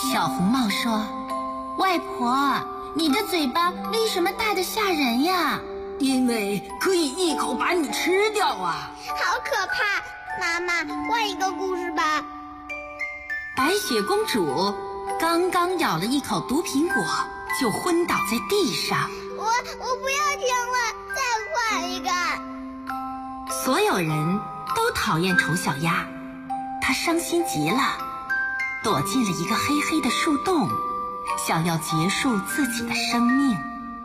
小红帽说：“外婆，你的嘴巴为什么大得吓人呀？” 因为可以一口把你吃掉啊！ 好可怕！妈妈，换一个故事吧。 白雪公主刚刚咬了一口毒苹果，就昏倒在地上。 我不要听了，再换一个。 所有人都讨厌丑小鸭，她伤心极了，躲进了一个黑黑的树洞，想要结束自己的生命。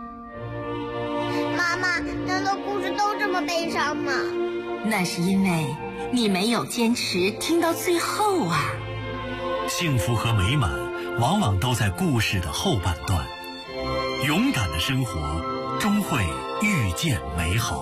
妈妈，难道故事都这么悲伤吗？ 那是因为你没有坚持听到最后啊。 幸福和美满往往都在故事的后半段，勇敢的生活终会遇见美好。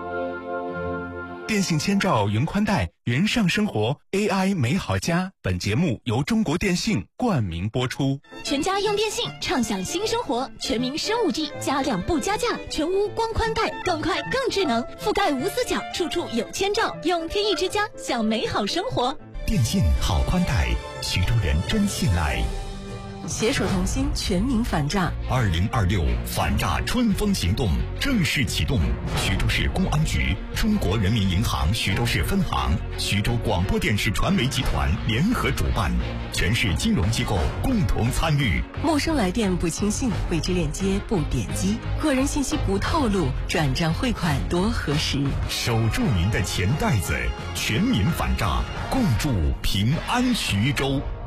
电信千兆云宽带，云上生活 AI 美好家。本节目由中国电信冠名播出。 全家用电信，畅享新生活。全民升 5G， 加量不加价，全屋光宽带，更快更智能，覆盖无死角，处处有千兆。用天翼之家，享美好生活。 电信好宽带，徐州人真信赖。 携手同心，全民反诈。 2026反诈春风行动正式启动，徐州市公安局、中国人民银行徐州市分行、徐州广播电视传媒集团联合主办，全市金融机构共同参与。 陌生来电不轻信，未知链接不点击，个人信息不透露，转账汇款多核实。 守住您的钱袋子，全民反诈，共筑平安徐州。